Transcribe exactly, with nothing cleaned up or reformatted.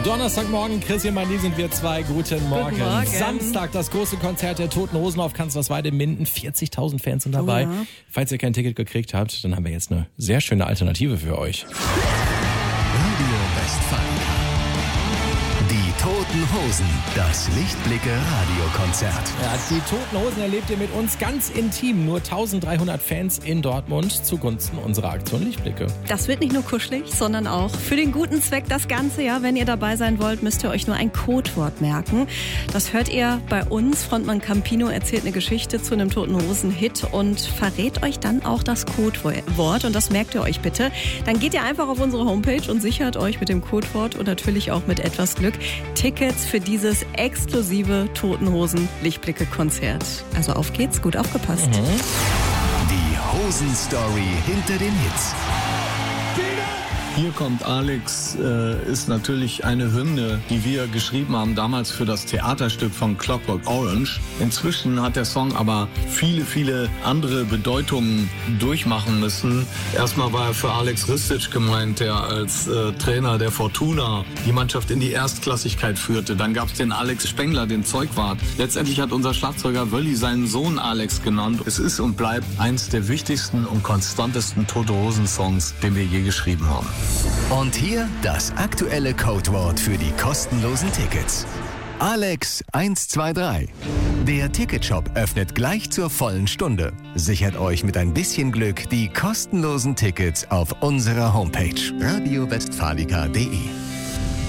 Donnerstagmorgen, Chrissy und Mandy sind wir zwei. Guten Morgen. Guten Morgen. Samstag, das große Konzert der Toten Hosen auf Kanzlersweide in Minden. vierzigtausend Fans sind dabei. Oh ja. Falls ihr kein Ticket gekriegt habt, dann haben wir jetzt eine sehr schöne Alternative für euch. Radio Westfalen. Die Toten Hosen, das Lichtblicke-Radiokonzert. Ja, die Toten Hosen erlebt ihr mit uns ganz intim. Nur eintausenddreihundert Fans in Dortmund zugunsten unserer Aktion Lichtblicke. Das wird nicht nur kuschelig, sondern auch für den guten Zweck das Ganze. Ja, wenn ihr dabei sein wollt, müsst ihr euch nur ein Codewort merken. Das hört ihr bei uns. Frontmann Campino erzählt eine Geschichte zu einem Toten Hosen-Hit und verrät euch dann auch das Codewort. Und das merkt ihr euch bitte. Dann geht ihr einfach auf unsere Homepage und sichert euch mit dem Codewort und natürlich auch mit etwas Glück Tickets für dieses exklusive Toten Hosen Lichtblicke-Konzert. Also auf geht's, gut aufgepasst. Mhm. Die Hosen-Story hinter den Hits. Hier kommt Alex, äh, ist natürlich eine Hymne, die wir geschrieben haben damals für das Theaterstück von Clockwork Orange. Inzwischen hat der Song aber viele, viele andere Bedeutungen durchmachen müssen. Erstmal war er für Alex Ristic gemeint, der als äh, Trainer der Fortuna die Mannschaft in die Erstklassigkeit führte. Dann gab es den Alex Spengler, den Zeugwart. Letztendlich hat unser Schlagzeuger Wölli seinen Sohn Alex genannt. Es ist und bleibt eins der wichtigsten und konstantesten Tote Hosen Songs, den wir je geschrieben haben. Und hier das aktuelle Codewort für die kostenlosen Tickets. Alex eins zwei drei. Der Ticketshop öffnet gleich zur vollen Stunde. Sichert euch mit ein bisschen Glück die kostenlosen Tickets auf unserer Homepage radio westfalica punkt de.